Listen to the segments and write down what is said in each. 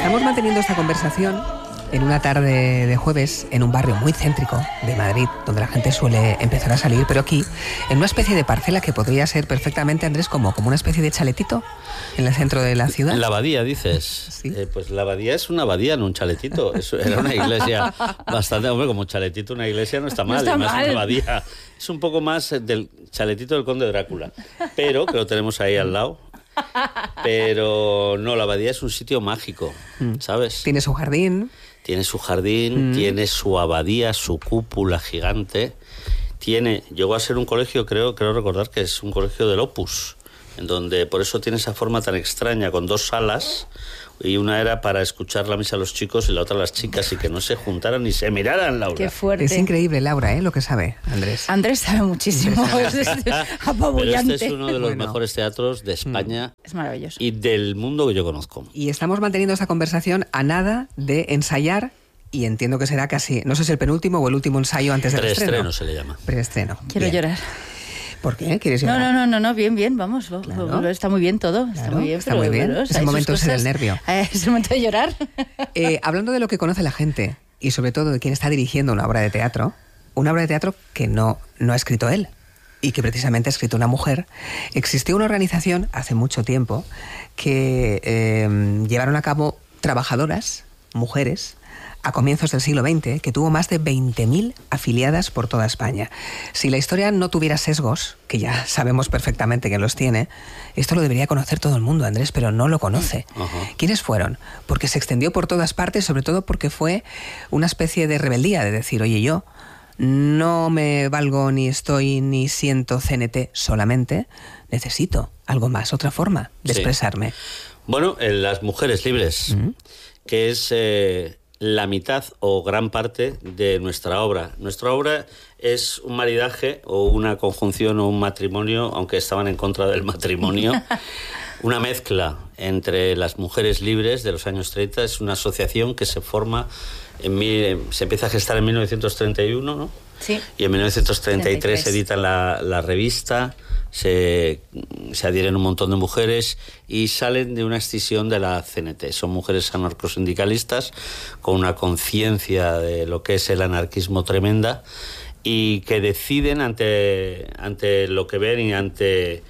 Estamos manteniendo esta conversación en una tarde de jueves en un barrio muy céntrico de Madrid, donde la gente suele empezar a salir, pero aquí, en una especie de parcela que podría ser perfectamente, Andrés, como una especie de chaletito en el centro de la ciudad. La abadía, dices. Sí. Pues la abadía es una abadía, no un chaletito. Era una iglesia bastante... Hombre, como chaletito, una iglesia no está mal. No está además, mal. Una abadía es un poco más del chaletito del conde Drácula, pero que lo tenemos ahí al lado. Pero no, la abadía es un sitio mágico, ¿sabes? Tiene su jardín. Tiene su jardín, tiene su abadía, su cúpula gigante. Llegó a ser un colegio, creo recordar que es un colegio del Opus, en donde por eso tiene esa forma tan extraña, con dos salas, y una era para escuchar la misa a los chicos y la otra a las chicas, y que no se juntaran ni se miraran, Laura. Qué fuerte. Es increíble, Laura, lo que sabe Andrés. Andrés sabe muchísimo. Es apabullante. Pero este es uno de los mejores teatros de España Es maravilloso. y del mundo que yo conozco. Y estamos manteniendo esta conversación a nada de ensayar, y entiendo que será casi, no sé si el penúltimo o el último ensayo antes del estreno. Preestreno se le llama. Preestreno. Quiero Bien. llorar. ¿Por qué? ¿Quieres llorar? No, bien, vamos. Claro. Está muy bien todo. Está Claro, muy bien. está muy bien. Pero, Es el hay momento sus ese del cosas. nervio. Es el momento de llorar. Hablando de lo que conoce la gente, y sobre todo de quién está dirigiendo una obra de teatro que no ha escrito él, y que precisamente ha escrito una mujer. Existió una organización hace mucho tiempo que llevaron a cabo trabajadoras, mujeres, a comienzos del siglo XX, que tuvo más de 20.000 afiliadas por toda España. Si la historia no tuviera sesgos, que ya sabemos perfectamente que los tiene, esto lo debería conocer todo el mundo, Andrés, pero no lo conoce. Ajá. ¿Quiénes fueron? Porque se extendió por todas partes, sobre todo porque fue una especie de rebeldía, de decir, oye, yo no me valgo ni estoy ni siento CNT solamente, necesito algo más, otra forma de Sí. expresarme. Bueno, en Las Mujeres Libres, que es la mitad o gran parte de nuestra obra. Nuestra obra es un maridaje o una conjunción o un matrimonio, aunque estaban en contra del matrimonio, una mezcla entre Las Mujeres Libres de los años 30. Es una asociación que se forma, se empieza a gestar en 1931, ¿no? Sí. Y en 1933 33. se edita la revista, se adhieren un montón de mujeres y salen de una escisión de la CNT. Son mujeres anarcosindicalistas con una conciencia de lo que es el anarquismo tremenda y que deciden ante lo que ven y ante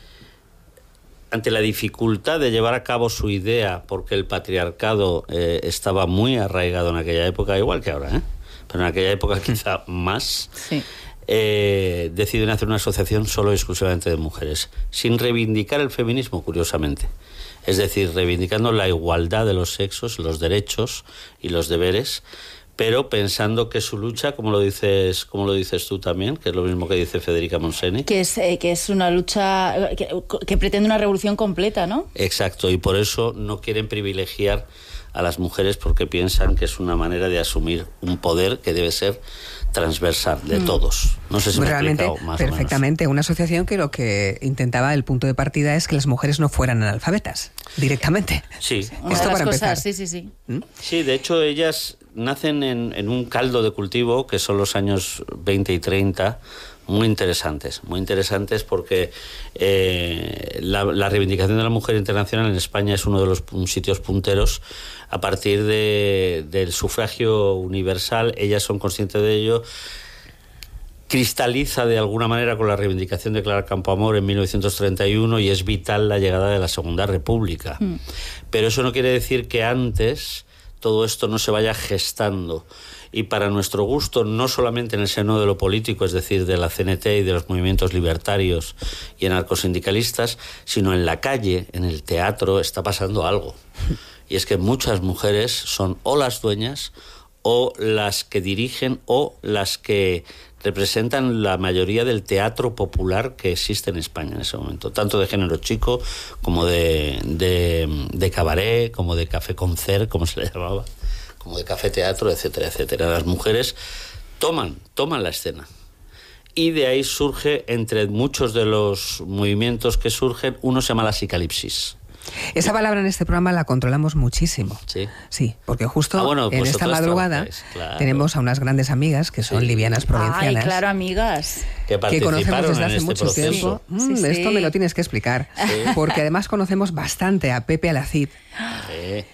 la dificultad de llevar a cabo su idea, porque el patriarcado estaba muy arraigado en aquella época, igual que ahora, pero en aquella época quizá más. Sí. Deciden hacer una asociación solo y exclusivamente de mujeres, sin reivindicar el feminismo, curiosamente. Es decir, reivindicando la igualdad de los sexos, los derechos y los deberes, pero pensando que su lucha, como lo dices tú también, que es lo mismo que dice Federica Monseni. Que es una lucha que pretende una revolución completa, ¿no? Exacto, y por eso no quieren privilegiar a las mujeres, porque piensan que es una manera de asumir un poder que debe ser transversal de todos. No sé si me he Realmente, explicado más perfectamente. Una asociación que lo que intentaba, el punto de partida, es que las mujeres no fueran analfabetas, directamente. o menos. Sí. Una Esto de las para cosas, empezar. sí. Sí, de hecho ellas nacen en un caldo de cultivo que son los años 20 y 30, muy interesantes porque la reivindicación de la mujer internacional en España es uno de los sitios punteros. A partir del sufragio universal, ellas son conscientes de ello. Cristaliza de alguna manera con la reivindicación de Clara Campoamor en 1931 y es vital la llegada de la Segunda República. Pero eso no quiere decir que antes todo esto no se vaya gestando. Y para nuestro gusto, no solamente en el seno de lo político, es decir, de la CNT y de los movimientos libertarios y anarcosindicalistas, sino en la calle, en el teatro, está pasando algo. Y es que muchas mujeres son o las dueñas, o las que dirigen, o las que representan la mayoría del teatro popular que existe en España en ese momento, tanto de género chico como de cabaret, como de café concert, como se le llamaba, como de café teatro, etcétera, etcétera. Las mujeres toman la escena. Y de ahí surge, entre muchos de los movimientos que surgen, uno se llama la psicalipsis. Esa palabra en este programa la controlamos muchísimo. Sí. Sí, porque justo en pues esta madrugada claro, tenemos a unas grandes amigas que son livianas provincianas. Ay, claro, amigas. que Que conocemos desde hace en este mucho proceso. tiempo. Sí. Esto me lo tienes que explicar. Porque además conocemos bastante a Pepe Alacid,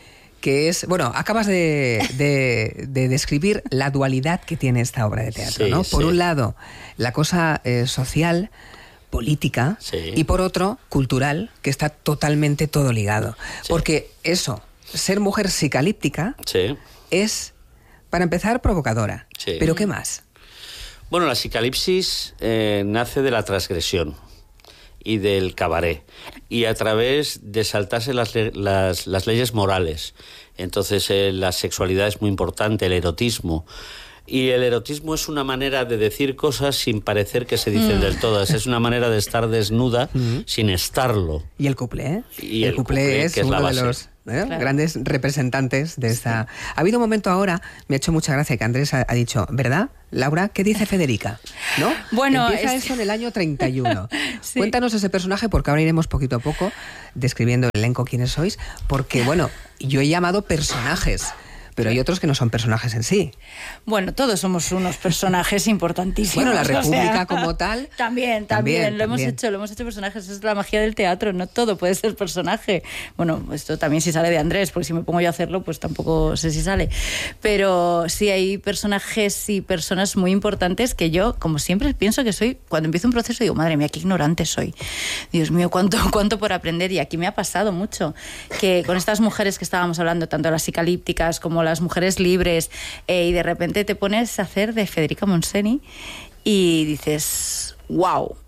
que es... Bueno, acabas de describir la dualidad que tiene esta obra de teatro, Sí, ¿no? Por sí. un lado, la cosa social, política, Sí. y por otro, cultural, que está totalmente todo ligado. Sí. Porque eso, ser mujer psicalíptica, Sí. es, para empezar, provocadora. Sí. ¿Pero qué más? Bueno, la psicalipsis nace de la transgresión y del cabaret, y a través de saltarse las leyes morales. Entonces la sexualidad es muy importante, el erotismo. Y el erotismo es una manera de decir cosas sin parecer que se dicen del todo. Es una manera de estar desnuda sin estarlo. Y el cuplé, ¿eh? Y el cuplé cuplé, es que es la uno de base. los Claro. grandes representantes de esta... Ha habido un momento ahora, me ha hecho mucha gracia que Andrés ha dicho, ¿verdad, Laura? ¿Qué dice Federica? ¿No? Bueno, Empieza eso en el año 31. Sí. Cuéntanos ese personaje, porque ahora iremos poquito a poco describiendo el elenco quiénes sois, porque, bueno, yo he llamado personajes, pero hay otros que no son personajes en sí. Bueno, todos somos unos personajes importantísimos. Bueno, la o sea, República como tal... También. Lo hemos hecho personajes, es la magia del teatro, no todo puede ser personaje. Bueno, esto también si sale de Andrés, porque si me pongo yo a hacerlo, pues tampoco sé si sale. Pero sí hay personajes y personas muy importantes que yo, como siempre, pienso que soy, cuando empiezo un proceso digo, madre mía, qué ignorante soy. Dios mío, cuánto por aprender. Y aquí me ha pasado mucho, que con estas mujeres que estábamos hablando, tanto las psicalípticas como las mujeres libres, y de repente te pones a hacer de Federica Montseny y dices, wow.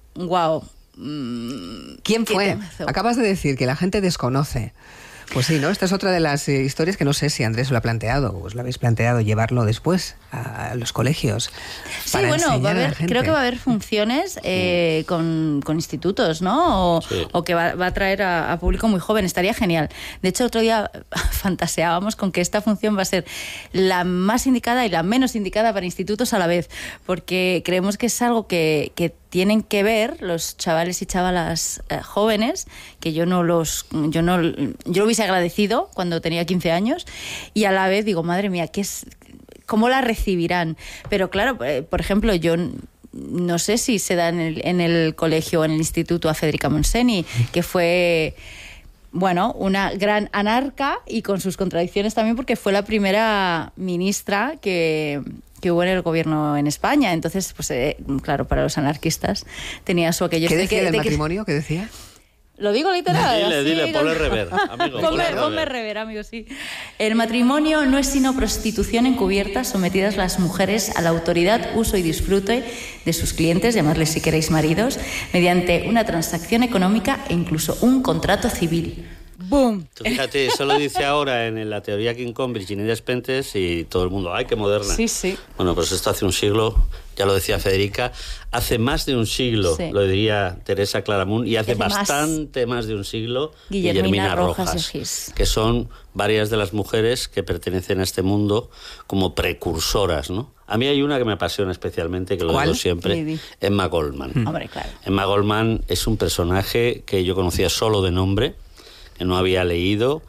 ¿Quién qué fue? temazo. Acabas de decir que la gente desconoce. Pues sí, ¿no? Esta es otra de las historias que no sé si Andrés lo ha planteado, o os lo habéis planteado, llevarlo después a los colegios. Sí, para bueno, enseñar a la creo gente. que va a haber funciones con institutos, ¿no? Sí. O que va a traer a público muy joven. Estaría genial. De hecho, otro día fantaseábamos con que esta función va a ser la más indicada y la menos indicada para institutos a la vez, porque creemos que es algo que tienen que ver los chavales y chavalas jóvenes, que yo lo hubiese agradecido cuando tenía 15 años, y a la vez digo, madre mía, ¿cómo la recibirán? Pero claro, por ejemplo, yo no sé si se da en el colegio o en el instituto a Federica Montseny, que fue... Bueno, una gran anarca y con sus contradicciones también, porque fue la primera ministra que hubo en el gobierno en España. Entonces, pues claro, para los anarquistas tenía su aquello... ¿Qué decía del matrimonio? ¿Qué decía? Lo digo literal. Dile, ponle rever, amigo. Ponme rever, amigo, sí. El matrimonio no es sino prostitución encubierta, sometidas las mujeres a la autoridad, uso y disfrute de sus clientes, llamadles si queréis maridos, mediante una transacción económica e incluso un contrato civil. ¡Boom! Tú fíjate, eso lo dice ahora en la teoría King Kong, Virginia Despentes, y todo el mundo, ¡ay, qué moderna! Sí, sí. Bueno, pues esto hace un siglo, ya lo decía Federica, hace más de un siglo, Sí. lo diría Teresa Claramunt, y hace Hace más. bastante más de un siglo Guillermina Rojas Rojas, Egis. que son varias de las mujeres que pertenecen a este mundo como precursoras, ¿no? A mí hay una que me apasiona especialmente, que lo ¿Cuál? digo siempre, Didi. Emma Goldman. Hombre, claro. Emma Goldman es un personaje que yo conocía solo de nombre, que no había leído,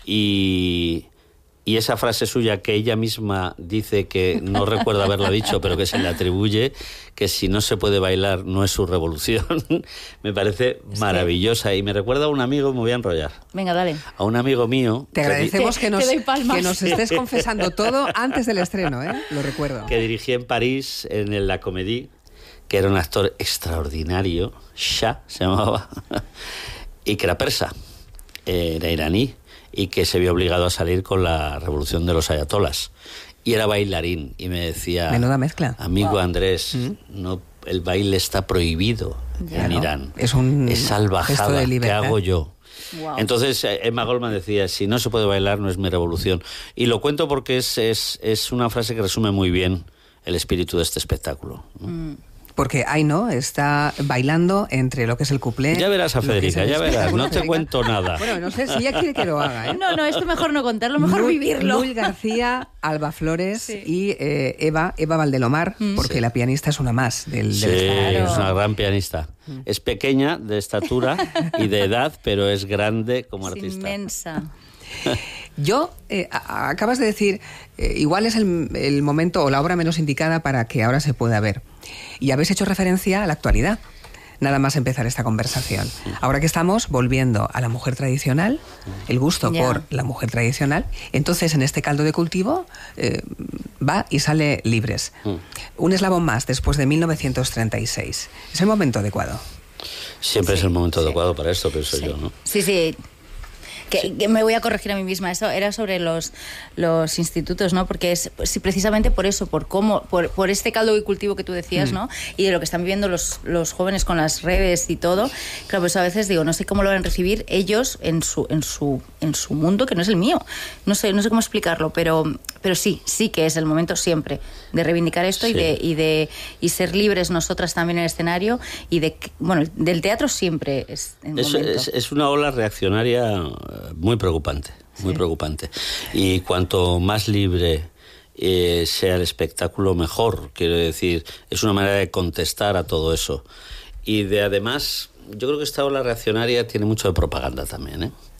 y esa frase suya que ella misma dice que no recuerda haberla dicho, pero que se le atribuye, que si no se puede bailar no es su revolución, me parece maravillosa. Y me recuerda a un amigo, me voy a enrollar, Venga, dale. a un amigo mío Te agradecemos Te doy palmas. que nos estés confesando todo antes del estreno, ¿eh? Lo recuerdo. que dirigí en París, en La Comédie, que era un actor extraordinario, Shah se llamaba, y que era persa, era iraní, y que se vio obligado a salir con la revolución de los ayatolas. Y era bailarín, y me decía... Menuda mezcla. Amigo Andrés, no, el baile está prohibido Ya, en ¿no? Irán. Es un gesto salvajada, de ¿qué libertad. hago yo? Wow. Entonces Emma Goldman decía, si no se puede bailar no es mi revolución. Y lo cuento porque es una frase que resume muy bien el espíritu de este espectáculo, ¿no? Porque ¿no? Está bailando entre lo que es el cuplé. Ya verás a lo que es Federica, el ya verás, espectáculo. no te Federica. cuento nada. Bueno, no sé si ella quiere que lo haga, ¿eh? No, esto mejor no contarlo, mejor vivirlo. Luis García, Alba Flores Sí. y Eva Valdelomar, porque Sí. la pianista es una más del Sí, Claro. es una gran pianista. Es pequeña de estatura y de edad, pero es grande como Es artista. inmensa. Yo, acabas de decir, igual es el momento o la obra menos indicada para que ahora se pueda ver. Y habéis hecho referencia a la actualidad. nada más empezar esta conversación. Ahora que estamos volviendo a la mujer tradicional, el gusto por la mujer tradicional, entonces en este caldo de cultivo va y sale Libres. Un eslabón más después de 1936. ¿Es el momento adecuado? Siempre es el momento adecuado para esto, pienso yo, ¿no? Sí. Que me voy a corregir a mí misma. Eso era sobre los institutos, ¿no? Porque es precisamente por eso, por este caldo de cultivo que tú decías, ¿no? Y de lo que están viviendo los jóvenes con las redes y todo. Claro, pues a veces digo, no sé cómo lo van a recibir ellos en su mundo, que no es el mío. No sé cómo explicarlo, pero sí que es el momento siempre de reivindicar esto y ser libres nosotras también en el escenario y del teatro siempre es el momento. Es una ola reaccionaria muy preocupante, muy preocupante. Y cuanto más libre sea el espectáculo, mejor. Quiero decir, es una manera de contestar a todo eso. Y además, yo creo que esta ola reaccionaria tiene mucho de propaganda también, ¿eh?